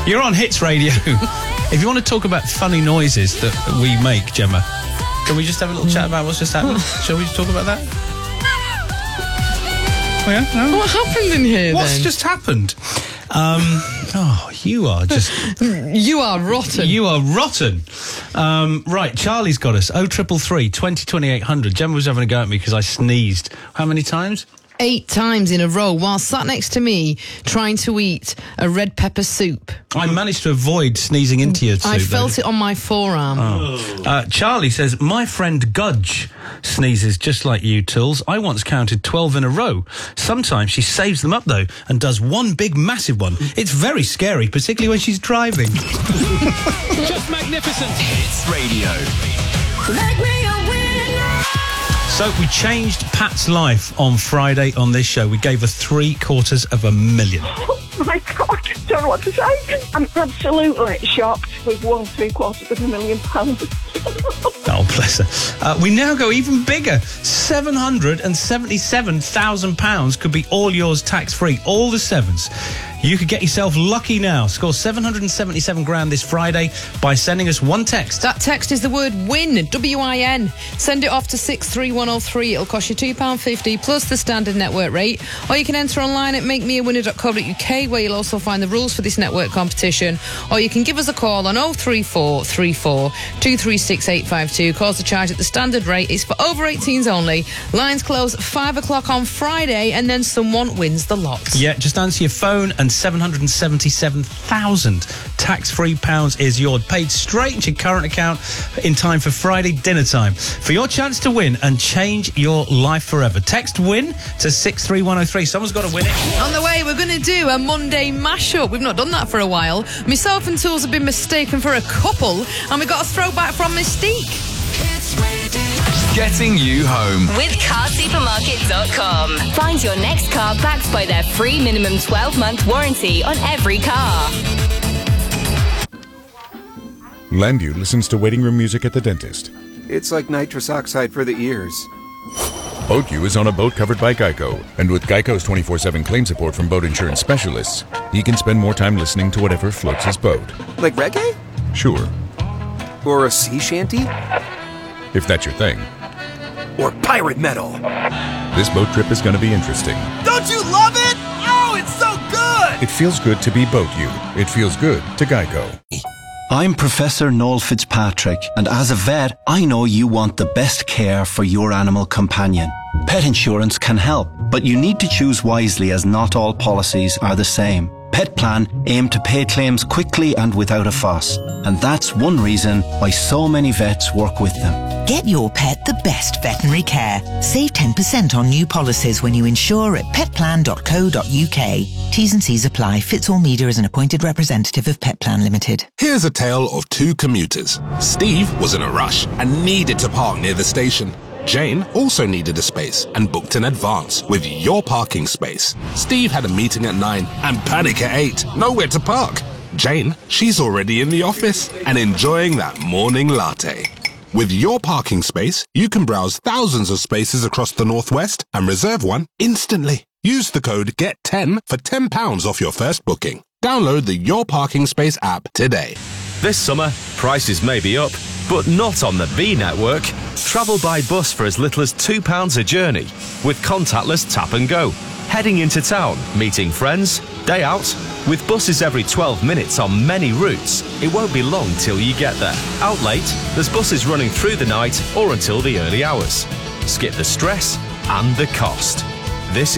You're on Hits Radio. If you want to talk about funny noises that we make, Gemma, can we just have a little chat about what's just happened? Shall we talk about that? Oh, yeah? No? What happened in here, What's just happened? You are just... You are rotten. You are rotten. Right, Charlie's got us. 0333 20 2800. Gemma was having a go at me because I sneezed. How many times? 8 times in a row while sat next to me trying to eat a red pepper soup. I managed to avoid sneezing into your soup. I felt it on my forearm. Charlie says, my friend Gudge sneezes just like you, Tools. I once counted 12 in a row. Sometimes she saves them up, though, and does one big, massive one. It's very scary, particularly when she's driving. Just magnificent. Hits Radio. Make me a winner. So we changed Pat's life on Friday on this show. We gave her $750,000. Oh my God, I don't know what to say. I'm absolutely shocked. We've won £750,000. Oh, bless her. We now go even bigger. £777,000 could be all yours tax-free. All the sevens. You could get yourself lucky now. Score $777,000 this Friday by sending us one text. That text is the word WIN, W-I-N. Send it off to 63103. It'll cost you £2.50 plus the standard network rate. Or you can enter online at makemeawinner.co.uk, where you'll also find the rules for this network competition. Or you can give us a call on 03434 236 852. Calls are charged at the standard rate. It's for over 18s only. Lines close at 5 o'clock on Friday, and then someone wins the lot. Yeah, just answer your phone and £777,000 tax-free pounds is yours, paid straight into your current account in time for Friday dinner time. For your chance to win and change your life forever, text WIN to 63103. Someone's got to win it. On the way, we're going to do a Monday mashup. We've not done that for a while. Myself and Tools have been mistaken for a couple, and we got a throwback from Mystique. Getting you home. With CarSupermarket.com. Find your next car backed by their free minimum 12-month warranty on every car. Landview listens to waiting room music at the dentist. It's like nitrous oxide for the ears. BoatU is on a boat covered by Geico, and with Geico's 24/7 claim support from boat insurance specialists, he can spend more time listening to whatever floats his boat. Like reggae? Sure, Or a sea shanty? if that's your thing. Or pirate metal? This boat trip is going to be interesting. Don't you love it? Oh, it's so good! It feels good to be BoatU. It feels good to Geico. I'm Professor Noel Fitzpatrick, and as a vet, I know you want the best care for your animal companion. Pet insurance can help, but you need to choose wisely, as not all policies are the same. Petplan aim to pay claims quickly and without a fuss, and that's one reason why so many vets work with them. Get your pet the best veterinary care. Save 10% on new policies when you insure at petplan.co.uk. T's and C's apply. Fitz-all Media is an appointed representative of Petplan Limited. Here's a tale of two commuters. Steve was in a rush and needed to park near the station. Jane also needed a space and booked in advance with Your Parking Space. Steve had a meeting at 9 and panic at 8. Nowhere to park. Jane, she's already in the office and enjoying that morning latte. With Your Parking Space, you can browse thousands of spaces across the Northwest and reserve one instantly. Use the code GET10 for £10 off your first booking. Download the Your Parking Space app today. This summer, prices may be up, but not on the B network. Travel by bus for as little as £2 a journey with contactless tap and go. Heading into town, meeting friends, day out. With buses every 12 minutes on many routes, it won't be long till you get there. Out late, there's buses running through the night or until the early hours. Skip the stress and the cost.